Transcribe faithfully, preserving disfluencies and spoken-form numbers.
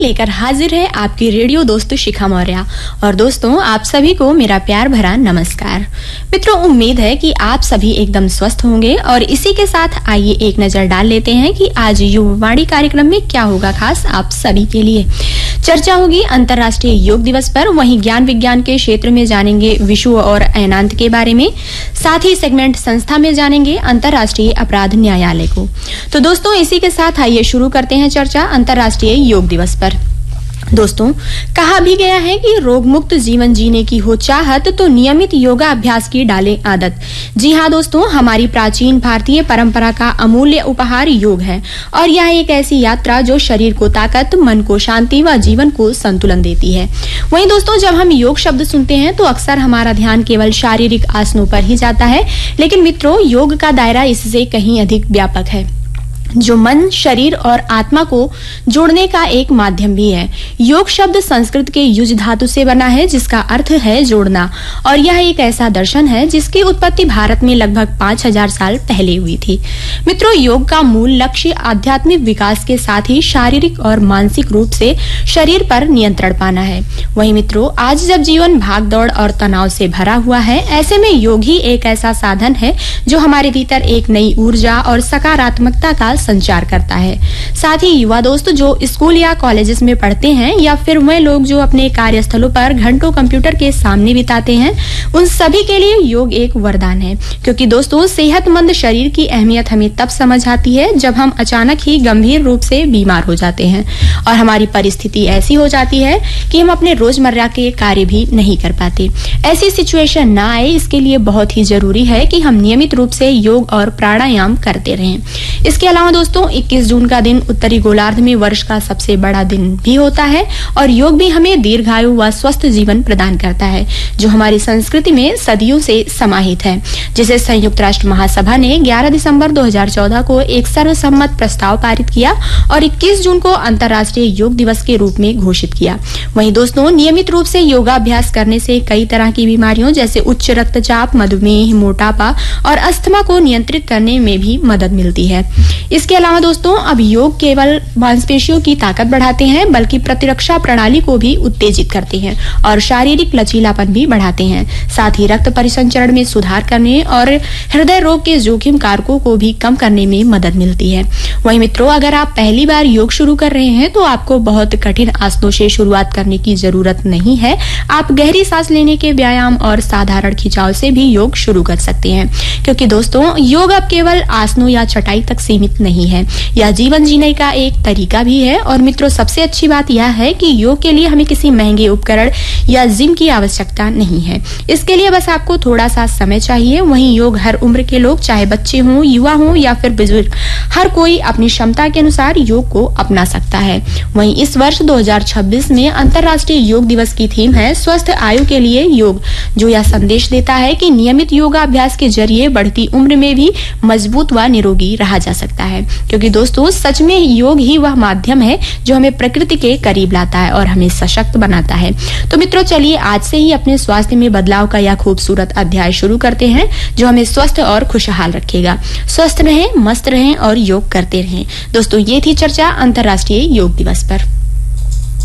लेकर हाजिर है आपकी रेडियो दोस्त शिखा मौर्य। और दोस्तों, आप सभी को मेरा प्यार भरा नमस्कार। मित्रों, उम्मीद है कि आप सभी एकदम स्वस्थ होंगे और इसी के साथ आइए एक नजर डाल लेते हैं कि आज युवावाणी कार्यक्रम में क्या होगा खास आप सभी के लिए। चर्चा होगी अंतर्राष्ट्रीय योग दिवस पर, वहीं ज्ञान विज्ञान के क्षेत्र में जानेंगे विश्व और अयनांत के बारे में, साथ ही सेगमेंट संस्था में जानेंगे अंतर्राष्ट्रीय अपराध न्यायालय को। तो दोस्तों, इसी के साथ आइए शुरू करते हैं चर्चा अंतर्राष्ट्रीय योग दिवस पर। दोस्तों, कहा भी गया है कि रोग मुक्त जीवन जीने की हो चाहत तो नियमित योगा अभ्यास की डालें आदत। जी हाँ दोस्तों, हमारी प्राचीन भारतीय परंपरा का अमूल्य उपहार योग है और यह एक ऐसी यात्रा जो शरीर को ताकत, मन को शांति व जीवन को संतुलन देती है। वहीं दोस्तों, जब हम योग शब्द सुनते हैं तो अक्सर हमारा ध्यान केवल शारीरिक आसनों पर ही जाता है, लेकिन मित्रों, योग का दायरा इससे कहीं अधिक व्यापक है, जो मन, शरीर और आत्मा को जोड़ने का एक माध्यम भी है। योग शब्द संस्कृत के युज धातु से बना है, जिसका अर्थ है जोड़ना, और यह एक ऐसा दर्शन है जिसकी उत्पत्ति भारत में लगभग पाँच हजार साल पहले हुई थी। मित्रों, योग का मूल लक्ष्य आध्यात्मिक विकास के साथ ही शारीरिक और मानसिक रूप से शरीर पर नियंत्रण पाना है। वहीं मित्रों, आज जब जीवन भागदौड़ और तनाव से भरा हुआ है, ऐसे में योग ही एक ऐसा साधन है जो हमारे भीतर एक नई ऊर्जा और सकारात्मकता का संचार करता है। साथ ही युवा दोस्त जो स्कूल या कॉलेजेस में पढ़ते हैं, या फिर वे लोग जो अपने कार्यस्थलों पर घंटों कंप्यूटर के सामने बिताते हैं, उन सभी के लिए योग एक वरदान है। क्योंकि दोस्तों, सेहतमंद शरीर की अहमियत हमें तब समझ आती है जब हम अचानक ही गंभीर रूप से बीमार हो जाते हैं और हमारी परिस्थिति ऐसी हो जाती है कि हम अपने रोजमर्रा के कार्य भी नहीं कर पाते। ऐसी सिचुएशन ना आए, इसके लिए बहुत ही जरूरी है कि हम नियमित रूप से योग और प्राणायाम करते रहें। इसके अलावा दोस्तों, इक्कीस जून का दिन उत्तरी गोलार्ध में वर्ष का सबसे बड़ा दिन भी होता है और योग भी हमें दीर्घायु व स्वस्थ जीवन प्रदान करता है, जो हमारी संस्कृति में सदियों से समाहित है, जिसे संयुक्त राष्ट्र महासभा ने ग्यारह दिसंबर दो हज़ार चौदह को एक सर्वसम्मत प्रस्ताव पारित किया और इक्कीस जून को अंतर्राष्ट्रीय योग दिवस के रूप में घोषित किया। वहीं दोस्तों, नियमित रूप से योगाभ्यास करने से कई तरह की बीमारियों जैसे उच्च रक्तचाप, मधुमेह, मोटापा और अस्थमा को नियंत्रित करने में भी मदद मिलती है। इसके अलावा दोस्तों, अब योग केवल मांसपेशियों की ताकत बढ़ाते हैं, बल्कि प्रतिरक्षा प्रणाली को भी उत्तेजित करते हैं और शारीरिक लचीलापन भी बढ़ाते हैं। साथ ही रक्त परिसंचरण में सुधार करने और हृदय रोग के जोखिम कारकों को भी कम करने में मदद मिलती है। वहीं मित्रों, अगर आप पहली बार योग शुरू कर रहे हैं तो आपको बहुत कठिन आसनों से शुरुआत करने की जरूरत नहीं है। आप गहरी सांस लेने के व्यायाम और साधारण खिंचाव से भी योग शुरू कर सकते हैं, क्योंकि दोस्तों, योग अब केवल आसनों या चटाई तक सीमित नहीं है, यह जीवन जीने का एक तरीका भी है। और मित्रों, सबसे अच्छी बात यह है कि योग के लिए हमें किसी महंगे उपकरण या जिम की आवश्यकता नहीं है। इसके लिए बस आपको थोड़ा सा समय चाहिए। वहीं योग हर उम्र के लोग, चाहे बच्चे हों, युवा हों या फिर बुजुर्ग, हर कोई अपनी क्षमता के अनुसार योग को अपना सकता है। वहीं इस वर्ष दो हज़ार छब्बीस में अंतर्राष्ट्रीय योग दिवस की थीम है स्वस्थ आयु के लिए योग, जो यह संदेश देता है कि नियमित योगाभ्यास के जरिए बढ़ती उम्र में भी मजबूत व निरोगी रहा जा सकता है। क्योंकि दोस्तों, सच में योग ही वह माध्यम है जो हमें प्रकृति के करीब लाता है और हमें सशक्त बनाता है। तो मित्रों, चलिए आज से ही अपने स्वास्थ्य में बदलाव का यह खूबसूरत अध्याय शुरू करते हैं, जो हमें स्वस्थ और खुशहाल रखेगा। स्वस्थ रहें, मस्त रहें और योग करते रहें। दोस्तों, ये थी चर्चा अंतर्राष्ट्रीय योग दिवस पर।